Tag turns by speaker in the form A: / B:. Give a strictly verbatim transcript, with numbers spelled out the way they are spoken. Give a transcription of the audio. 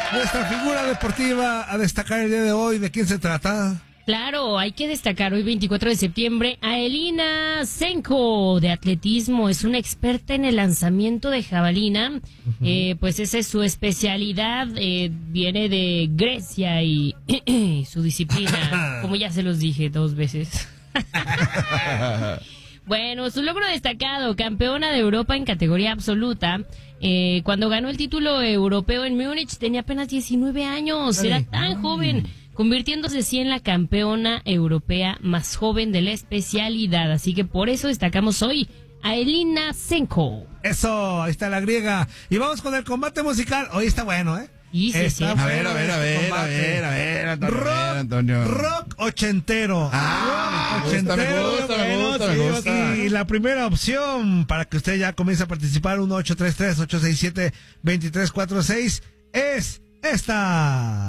A: nuestra figura deportiva a destacar el día de hoy. ¿De quién se trata?
B: Claro, hay que destacar hoy veinticuatro de septiembre a Elina Senko de atletismo. Es una experta en el lanzamiento de jabalina. Uh-huh. Eh, pues esa es su especialidad. Eh, viene de Grecia y su disciplina, como ya se los dije dos veces. Bueno, su logro destacado, campeona de Europa en categoría absoluta. Eh, cuando ganó el título europeo en Múnich tenía apenas diecinueve años. Era tan joven, convirtiéndose así en la campeona europea más joven de la especialidad. Así que por eso destacamos hoy a Elina Senko.
A: Eso, ahí está la griega. Y vamos con el combate musical. Hoy está bueno, ¿eh?
B: Sí, sí, sí.
C: A ver, a ver, a ver, a ver, a ver, Antonio.
A: Rock,
C: a ver, Antonio.
A: rock ochentero.
C: Ah,
A: rock
C: me gusta,
A: ochentero.
C: me gusta, me gusta, me
A: Sí,
C: gusta.
A: Y la primera opción para que usted ya comience a participar, uno ocho tres tres, ocho seis siete, dos tres cuatro seis, es esta.